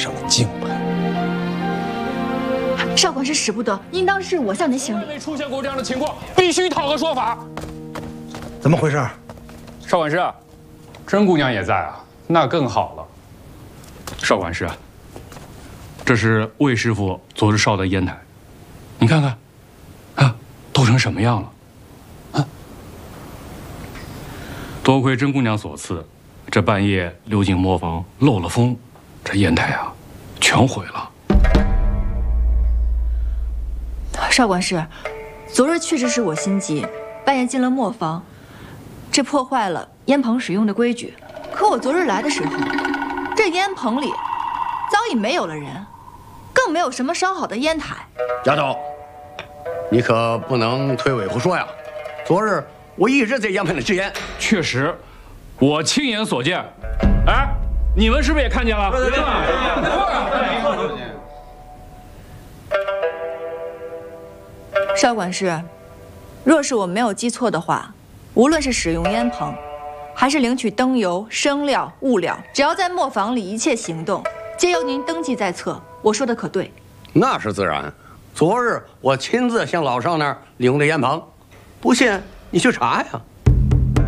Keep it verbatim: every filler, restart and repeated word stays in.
上的镜牌。 少管事使不得，应当是我向您行礼。 没出现过这样的情况，必须讨个说法。 怎么回事？ 少管事，甄姑娘也在啊，那更好了。少管事，这是魏师傅昨日烧的烟台，你看看，啊，都成什么样了？啊，多亏甄姑娘所赐，这半夜溜进磨坊漏了风，这烟台啊，全毁了。 少管事，昨日确实是我心急，半夜进了磨坊，这破坏了烟棚使用的规矩。可我昨日来的时候，这烟棚里早已没有了人，更没有什么烧好的烟台。 丫头，你可不能推诿胡说呀！昨日我一直在烟棚里制烟， 确实，我亲眼所见。哎，你们是不是也看见了？对对对。 少管事，若是我没有记错的话，无论是使用烟棚，还是领取灯油、生料、物料，只要在磨坊里一切行动，皆由您登记在册。我说的可对？ 那是自然。昨日我亲自向老少那儿领的烟棚，不信你去查呀。